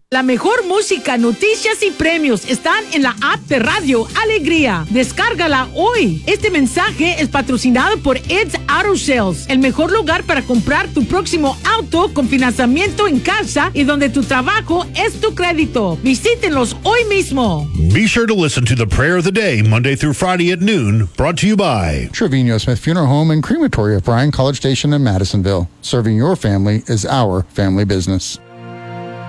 La mejor música, noticias y premios están en la app de Radio Alegría. Descárgala hoy. Este mensaje es patrocinado por Ed's Auto Sales, el mejor lugar para comprar tu próximo auto con financiamiento en casa y donde tu trabajo es tu crédito. Visítenlos hoy mismo. Be sure to listen to the Prayer of the Day Monday through Friday at noon, brought to you by Trevino Smith Funeral Home and Crematory of Bryan College Station in Madisonville. Serving your family is our family business.